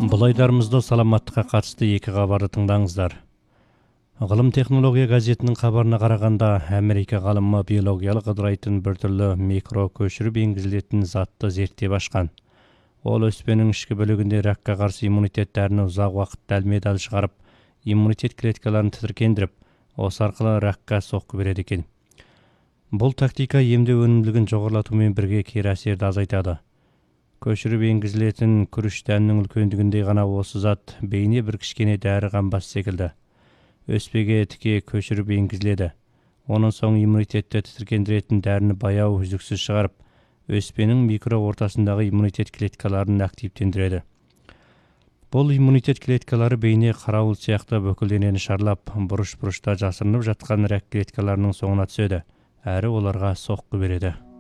Бұл айдарымызда саламаттыққа қатысты екі хабарды тыңдаңыздар. Ғылым технология газетінің хабарына қарағанда, Америка ғалымы биологиялық ыдырайтын бір түрлі микро көшіріп енгізілетін затты зерттеп ашқан. Ол өспенің ішкі бөлігінде ракқа қарсы иммунитет дәріні ұзақ уақыт дәлме-дәл шығарып, иммунитет клеткаларын тітіркендіріп, осы арқылы ракқа соққы береді екен. Бұл тактика емдеу өнімділігін жоғарылатумен бірге кері әсерді азайтады. Көшіріп енгізілетін күріш дәнінің үлкендігіндей ғана осы зат бейне бір кішкене дәрі қамбасы секілді. Өспеге тіке көшіріп енгізіледі. Оның соң иммунитетті тітіркендіретін дәріні баяу үздіксіз шығарып, өспенің микро ортасындағы иммунитет клеткаларын активтендіреді. Бұл иммунитет клеткалары бейне қарауыл сияқты бүкіл денені шарлап, бұрыш-бұрышта жасырынып жатқан рак клеткаларының соңына түседі, әрі оларға соққы береді.